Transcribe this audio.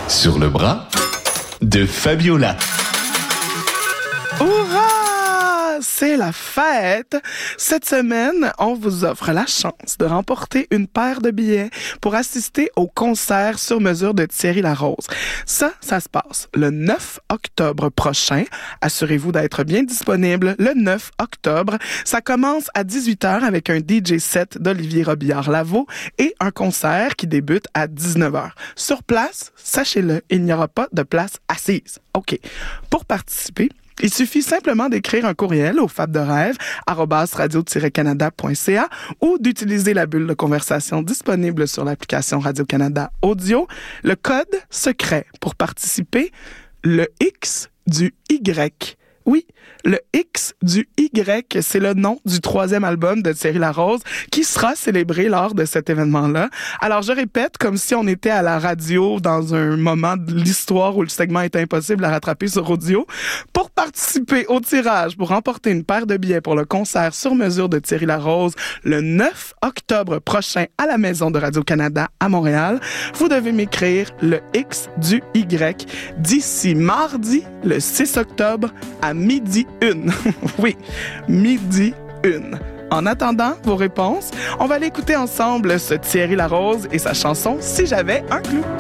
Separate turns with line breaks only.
sur le bras de Fabiola.
Hourra! C'est la fête! Cette semaine, on vous offre la chance de remporter une paire de billets pour assister au concert sur mesure de Thierry Larose. Ça se passe le 9 octobre prochain. Assurez-vous d'être bien disponible le 9 octobre. Ça commence à 18h avec un DJ set d'Olivier Robillard-Lavaux et un concert qui débute à 19h. Sur place, sachez-le, il n'y aura pas de place assise. OK. Pour participer, il suffit simplement d'écrire un courriel au fabderêve@radio-canada.ca ou d'utiliser la bulle de conversation disponible sur l'application Radio-Canada Audio. Le code secret pour participer, le X du Y. Oui, le X du Y, c'est le nom du 3e album de Thierry Larose qui sera célébré lors de cet événement-là. Alors, je répète, comme si on était à la radio dans un moment de l'histoire où le segment est impossible à rattraper sur audio. Pour participer au tirage, pour remporter une paire de billets pour le concert sur mesure de Thierry Larose le 9 octobre prochain à la Maison de Radio-Canada à Montréal, vous devez m'écrire le X du Y d'ici mardi, le 6 octobre, à 12h01. Oui, 12h01. En attendant vos réponses, on va aller écouter ensemble ce Thierry Larose et sa chanson « Si j'avais un clou ».